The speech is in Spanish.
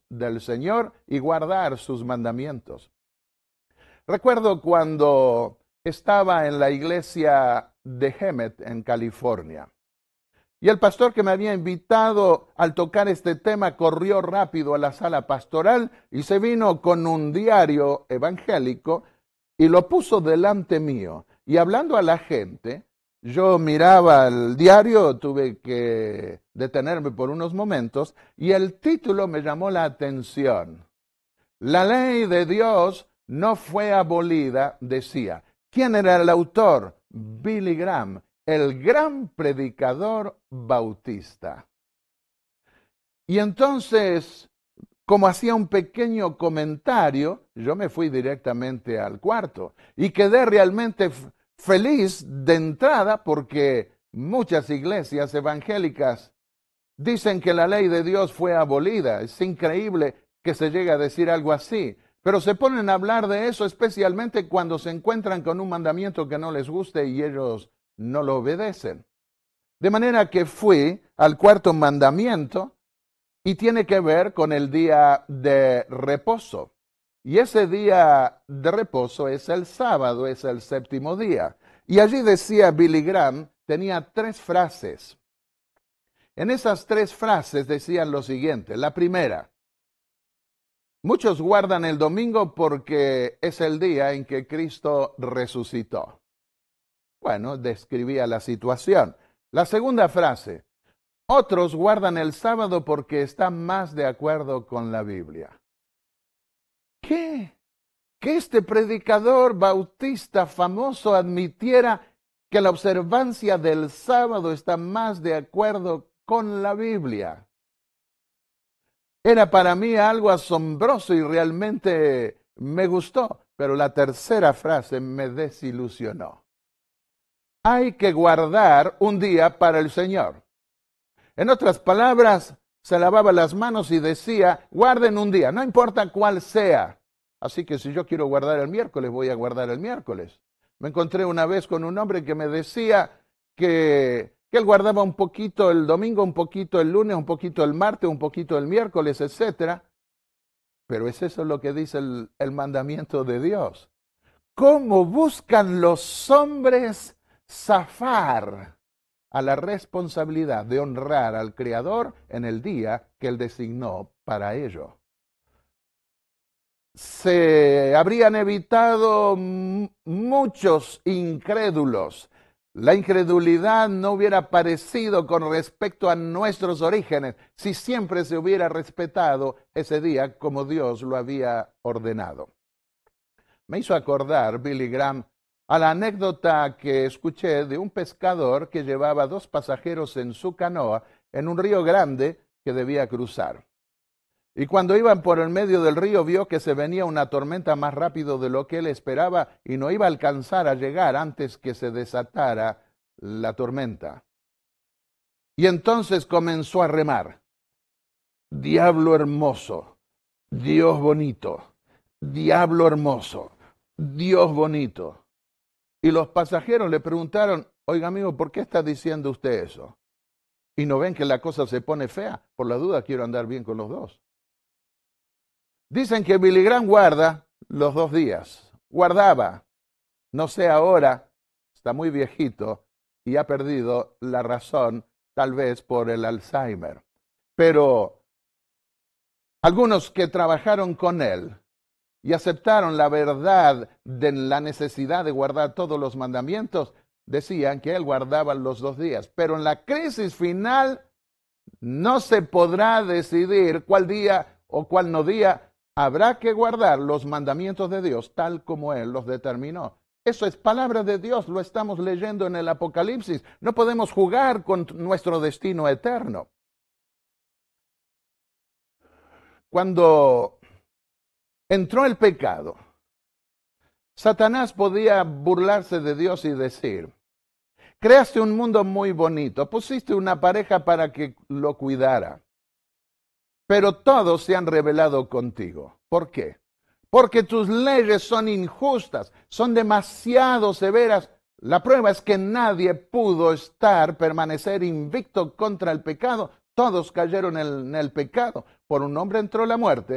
del Señor y guardar sus mandamientos. Recuerdo cuando estaba en la iglesia de Hemet en California. Y el pastor que me había invitado al tocar este tema corrió rápido a la sala pastoral y se vino con un diario evangélico y lo puso delante mío. Y hablando a la gente, yo miraba el diario, tuve que detenerme por unos momentos y el título me llamó la atención. La ley de Dios no fue abolida, decía. ¿Quién era el autor? Billy Graham, el gran predicador bautista. Y entonces, como hacía un pequeño comentario, yo me fui directamente al cuarto y quedé realmente feliz de entrada porque muchas iglesias evangélicas dicen que la ley de Dios fue abolida. Es increíble que se llegue a decir algo así. Pero se ponen a hablar de eso especialmente cuando se encuentran con un mandamiento que no les guste y ellos no lo obedecen. De manera que fui al cuarto mandamiento y tiene que ver con el día de reposo. Y ese día de reposo es el sábado, es el séptimo día. Y allí decía Billy Graham, tenía 3 frases. En esas 3 frases decían lo siguiente. La primera, muchos guardan el domingo porque es el día en que Cristo resucitó. Bueno, describía la situación. La segunda frase, otros guardan el sábado porque están más de acuerdo con la Biblia. ¿Qué? Que este predicador bautista famoso admitiera que la observancia del sábado está más de acuerdo con la Biblia. Era para mí algo asombroso y realmente me gustó, pero la tercera frase me desilusionó. Hay que guardar un día para el Señor. En otras palabras, se lavaba las manos y decía, guarden un día, no importa cuál sea. Así que si yo quiero guardar el miércoles, voy a guardar el miércoles. Me encontré una vez con un hombre que me decía que él guardaba un poquito el domingo, un poquito el lunes, un poquito el martes, un poquito el miércoles, etc. Pero es eso lo que dice el mandamiento de Dios. ¿Cómo buscan los hombres zafar a la responsabilidad de honrar al Creador en el día que Él designó para ello? Se habrían evitado muchos incrédulos. La incredulidad no hubiera aparecido con respecto a nuestros orígenes si siempre se hubiera respetado ese día como Dios lo había ordenado. Me hizo acordar, Billy Graham, a la anécdota que escuché de un pescador que llevaba 2 pasajeros en su canoa en un río grande que debía cruzar. Y cuando iban por el medio del río vio que se venía una tormenta más rápido de lo que él esperaba y no iba a alcanzar a llegar antes que se desatara la tormenta. Y entonces comenzó a remar. Diablo hermoso, Dios bonito, diablo hermoso, Dios bonito. Y los pasajeros le preguntaron, oiga amigo, ¿por qué está diciendo usted eso? ¿Y no ven que la cosa se pone fea? Por la duda quiero andar bien con los dos. Dicen que Billy Graham guarda los 2 días. Guardaba. No sé ahora, está muy viejito y ha perdido la razón, tal vez por el Alzheimer. Pero algunos que trabajaron con él y aceptaron la verdad de la necesidad de guardar todos los mandamientos, decían que él guardaba los 2 días. Pero en la crisis final no se podrá decidir cuál día o cuál no día. Habrá que guardar los mandamientos de Dios tal como Él los determinó. Eso es palabra de Dios, lo estamos leyendo en el Apocalipsis. No podemos jugar con nuestro destino eterno. Cuando entró el pecado, Satanás podía burlarse de Dios y decir, creaste un mundo muy bonito, pusiste una pareja para que lo cuidara. Pero todos se han rebelado contigo. ¿Por qué? Porque tus leyes son injustas, son demasiado severas. La prueba es que nadie pudo permanecer invicto contra el pecado. Todos cayeron en el pecado. por un hombre entró la muerte,